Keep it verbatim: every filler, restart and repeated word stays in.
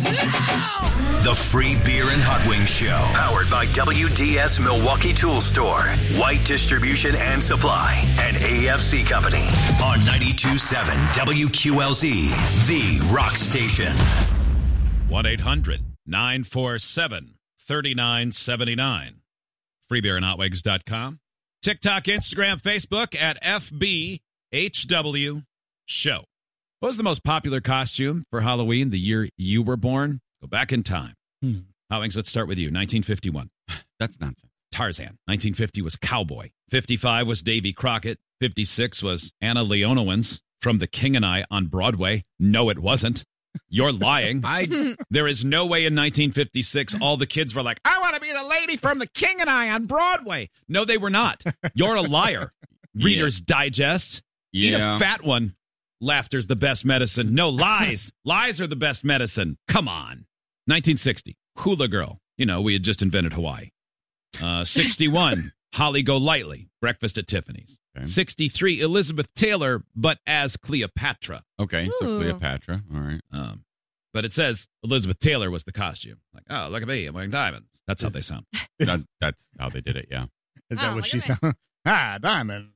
The Free Beer and Hot Wings Show, powered by W D S Milwaukee Tool Store, White Distribution and Supply, and A F C Company on ninety-two point seven W Q L Z, the rock station. one eight hundred nine four seven three nine seven nine. free beer and hot wings dot com. TikTok, Instagram, Facebook at F B H W Show. What was the most popular costume for Halloween the year you were born? Go back in time. Hmm. Hot Wings, let's start with you. nineteen fifty-one. That's nonsense. Tarzan. nineteen fifty was Cowboy. fifty-five was Davy Crockett. fifty-six was Anna Leonowens from The King and I on Broadway. No, it wasn't. You're lying. I There is no way in nineteen fifty-six all the kids were like, I want to be the lady from The King and I on Broadway. No, they were not. You're a liar. Yeah. Reader's Digest. Eat Yeah. a fat one. Laughter's the best medicine. No, lies. Lies are the best medicine. Come on. nineteen sixty. Hula Girl. You know, we had just invented Hawaii. Uh, sixty-one. Holly Golightly. Breakfast at Tiffany's. Okay. sixty-three. Elizabeth Taylor, but as Cleopatra. Okay, so Ooh. Cleopatra. All right. Um, but it says Elizabeth Taylor was the costume. Like, oh, look at me. I'm wearing diamonds. That's how they sound. That, that's how they did it, yeah. Is Oh, that what look she at me. sounds? Ah, diamond.